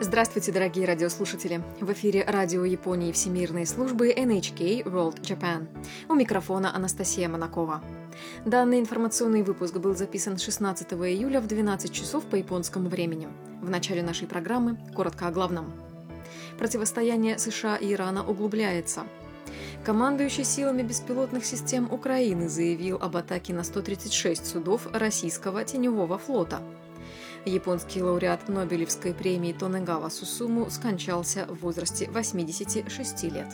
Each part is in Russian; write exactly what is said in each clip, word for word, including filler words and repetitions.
Здравствуйте, дорогие радиослушатели! В эфире радио Японии Всемирной службы эн эйч кей World Japan. У микрофона Анастасия Монакова. Данный информационный выпуск был записан шестнадцатого июля в двенадцать часов по японскому времени. В начале нашей программы коротко о главном. Противостояние США и Ирана углубляется. Командующий силами беспилотных систем Украины заявил об атаке на сто тридцать шесть судов российского теневого флота. Японский лауреат Нобелевской премии Тонэгава Сусуму скончался в возрасте восьмидесяти шести лет.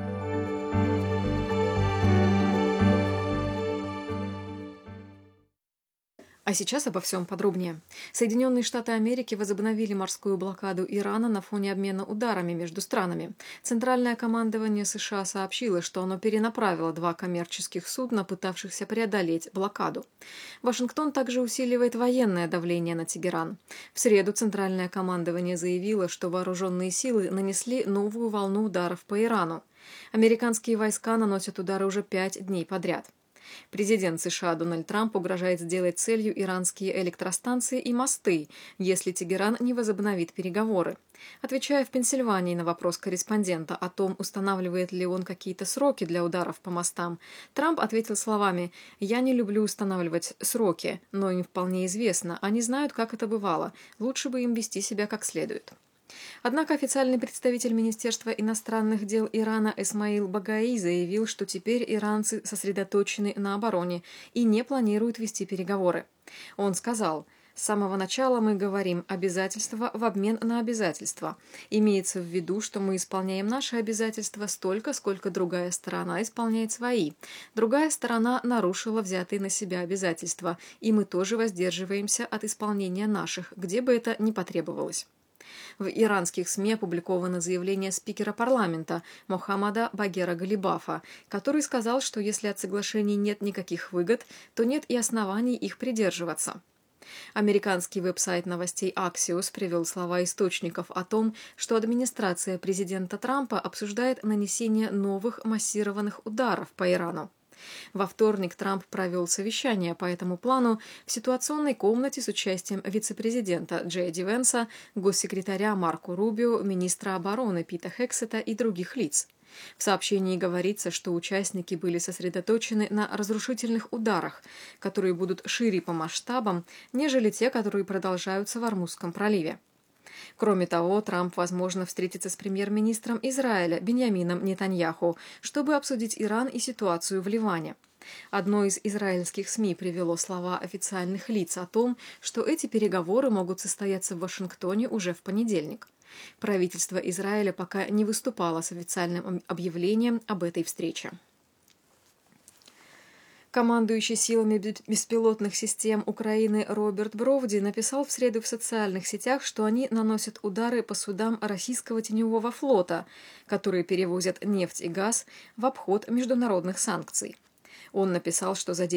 А сейчас обо всем подробнее. Соединенные Штаты Америки возобновили морскую блокаду Ирана на фоне обмена ударами между странами. Центральное командование США сообщило, что оно перенаправило два коммерческих судна, пытавшихся преодолеть блокаду. Вашингтон также усиливает военное давление на Тегеран. В среду Центральное командование заявило, что вооруженные силы нанесли новую волну ударов по Ирану. Американские войска наносят удары уже пять дней подряд. Президент США Дональд Трамп угрожает сделать целью иранские электростанции и мосты, если Тегеран не возобновит переговоры. Отвечая в Пенсильвании на вопрос корреспондента о том, устанавливает ли он какие-то сроки для ударов по мостам, Трамп ответил словами: «Я не люблю устанавливать сроки, но им вполне известно, они знают, как это бывало, лучше бы им вести себя как следует». Однако официальный представитель Министерства иностранных дел Ирана Эсмаил Багаи заявил, что теперь иранцы сосредоточены на обороне и не планируют вести переговоры. Он сказал: «С самого начала мы говорим обязательства в обмен на обязательства. Имеется в виду, что мы исполняем наши обязательства столько, сколько другая сторона исполняет свои. Другая сторона нарушила взятые на себя обязательства, и мы тоже воздерживаемся от исполнения наших, где бы это ни потребовалось». В иранских СМИ опубликовано заявление спикера парламента Мохаммада Багера Галибафа, который сказал, что если от соглашений нет никаких выгод, то нет и оснований их придерживаться. Американский веб-сайт новостей Axios привел слова источников о том, что администрация президента Трампа обсуждает нанесение новых массированных ударов по Ирану. Во вторник Трамп провел совещание по этому плану в ситуационной комнате с участием вице-президента Джей Ди Венса, госсекретаря Марко Рубио, министра обороны Пита Хексета и других лиц. В сообщении говорится, что участники были сосредоточены на разрушительных ударах, которые будут шире по масштабам, нежели те, которые продолжаются в Ормузском проливе. Кроме того, Трамп, возможно, встретится с премьер-министром Израиля Биньямином Нетаньяху, чтобы обсудить Иран и ситуацию в Ливане. Одно из израильских СМИ привело слова официальных лиц о том, что эти переговоры могут состояться в Вашингтоне уже в понедельник. Правительство Израиля пока не выступало с официальным объявлением об этой встрече. Командующий силами беспилотных систем Украины Роберт Бровди написал в среду в социальных сетях, что они наносят удары по судам российского теневого флота, которые перевозят нефть и газ в обход международных санкций. Он написал, что задействованы